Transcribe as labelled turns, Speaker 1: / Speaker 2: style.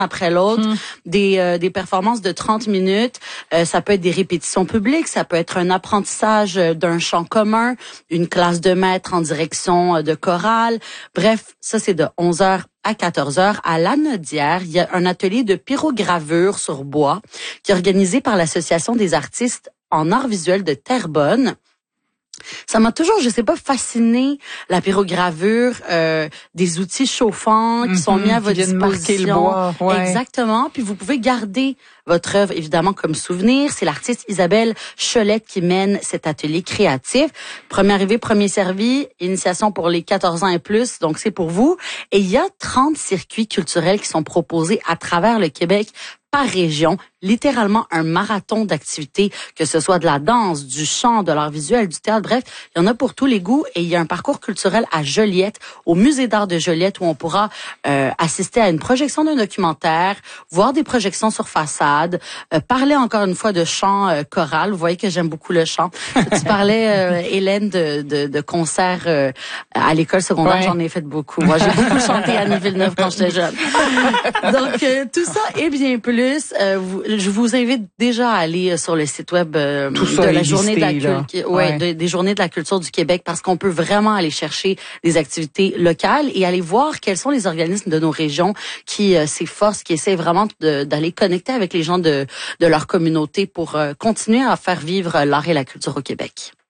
Speaker 1: après l'autre, des performances de 30 minutes. Ça peut être des répétitions publiques, ça peut être un apprentissage d'un chant commun, une classe de maître en direction de chorale. Bref, ça c'est de 11h à 14h. À Lanaudière, il y a un atelier de pyrogravure sur bois qui est organisé par l'Association des artistes en arts visuels de Terrebonne. Ça m'a toujours, je sais pas, fasciné la pyrogravure, des outils chauffants qui sont mis à votre disposition.
Speaker 2: Le bois, ouais.
Speaker 1: Exactement. Puis vous pouvez garder votre œuvre évidemment comme souvenir. C'est l'artiste Isabelle Cholette qui mène cet atelier créatif. Premier arrivé, premier servi. Initiation pour les 14 ans et plus. Donc c'est pour vous. Et il y a 30 circuits culturels qui sont proposés à travers le Québec par région, littéralement un marathon d'activités, que ce soit de la danse, du chant, de l'art visuel, du théâtre, bref, il y en a pour tous les goûts. Et il y a un parcours culturel à Joliette, au Musée d'art de Joliette, où on pourra assister à une projection d'un documentaire, voir des projections sur façade, parler encore une fois de chant choral. Vous voyez que j'aime beaucoup le chant. Tu parlais, Hélène, de concerts à l'école secondaire, ouais. J'en ai fait beaucoup. Moi, j'ai beaucoup chanté à Annie-Villeneuve quand j'étais jeune. Donc, tout ça et bien plus. Je vous invite déjà à aller sur le site web de la journée de la culture, des journées de la culture du Québec, parce qu'on peut vraiment aller chercher des activités locales et aller voir quels sont les organismes de nos régions qui s'efforcent, qui essaient vraiment d'aller connecter avec les gens de leur communauté pour continuer à faire vivre l'art et la culture au Québec.